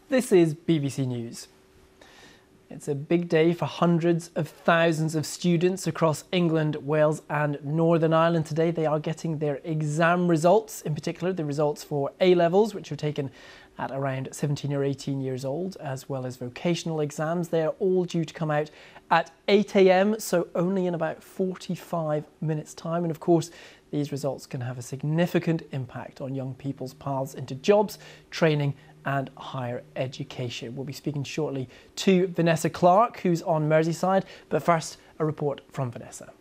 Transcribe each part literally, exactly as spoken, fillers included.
This is B B C News. It's a big day for hundreds of thousands of students across England, Wales and Northern Ireland today. They are getting their exam results, in particular the results for A-levels, which are taken at around seventeen or eighteen years old, as well as vocational exams. They are all due to come out at eight a m, so only in about forty-five minutes time. And of course, these results can have a significant impact on young people's paths into jobs, training and higher education. We'll be speaking shortly to Vanessa Clark, who's on Merseyside, but first a report from Vanessa.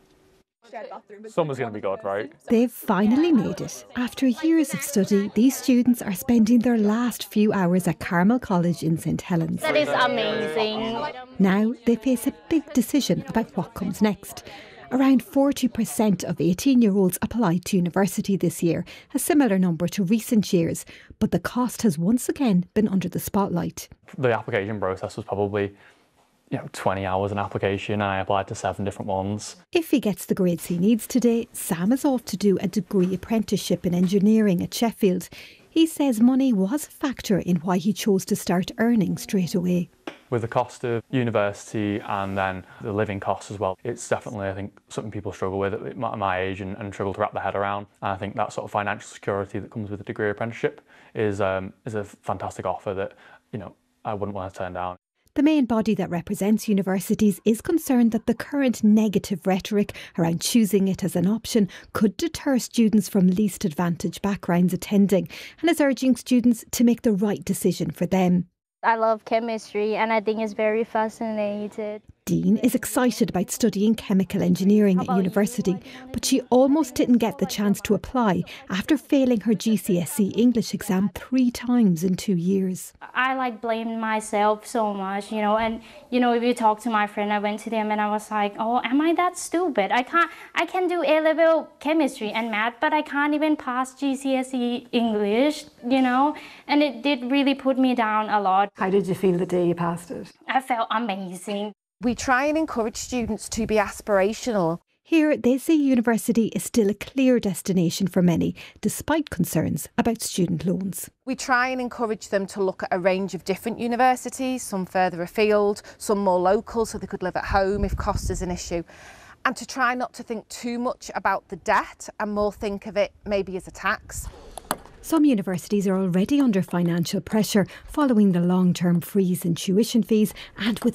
Summer's going to be good, right? They've finally made it. After years of study, these students are spending their last few hours at Carmel College in St Helens. That is amazing. Now they face a big decision about what comes next. Around forty percent of eighteen-year-olds applied to university this year, a similar number to recent years, but the cost has once again been under the spotlight. The application process was probably you know, twenty hours an application, and I applied to seven different ones. If he gets the grades he needs today, Sam is off to do a degree apprenticeship in engineering at Sheffield. He says money was a factor in why he chose to start earning straight away. With the cost of university and then the living costs as well, it's definitely, I think, something people struggle with at my, my age and, and struggle to wrap their head around. And I think that sort of financial security that comes with a degree apprenticeship is um, is a fantastic offer that, you know, I wouldn't want to turn down. The main body that represents universities is concerned that the current negative rhetoric around choosing it as an option could deter students from least advantaged backgrounds attending, and is urging students to make the right decision for them. I love chemistry and I think it's very fascinating. Dean is excited about studying chemical engineering at university, but she almost didn't get the chance to apply after failing her G C S E English exam three times in two years. I like blame myself so much, you know, and you know, if you talk to my friend, I went to them and I was like, oh, am I that stupid? I can't, I can do A-level chemistry and math, but I can't even pass G C S E English, you know, and it did really put me down a lot. How did you feel the day you passed it? I felt amazing. We try and encourage students to be aspirational. Here, they say university is still a clear destination for many, despite concerns about student loans. We try and encourage them to look at a range of different universities, some further afield, some more local so they could live at home if cost is an issue. And to try not to think too much about the debt and more think of it maybe as a tax. Some universities are already under financial pressure following the long-term freeze in tuition fees and with